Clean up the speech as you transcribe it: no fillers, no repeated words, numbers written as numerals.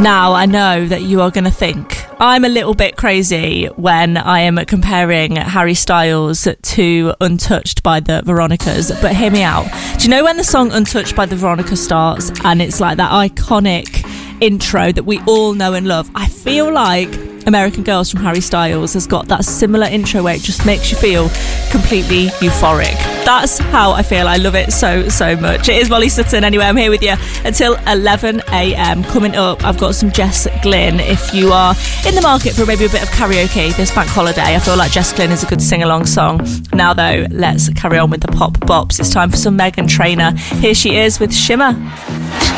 Now, I know that you are going to think I'm a little bit crazy when I am comparing Harry Styles to Untouched by the Veronicas, but hear me out. Do you know when the song Untouched by the Veronicas starts and it's like that iconic intro that we all know and love? I feel like American Girls from Harry Styles has got that similar intro where it just makes you feel completely euphoric. That's how I feel. I love it so much. It is Molly Sutton. Anyway, I'm here with you until 11 a.m. Coming up, I've got some Jess Glynn. If you are in the market for maybe a bit of karaoke this bank holiday, I feel like Jess Glynn is a good sing-along song. Now though, let's carry on with the pop bops. It's time for some Meghan Trainor. Here she is with Shimmer.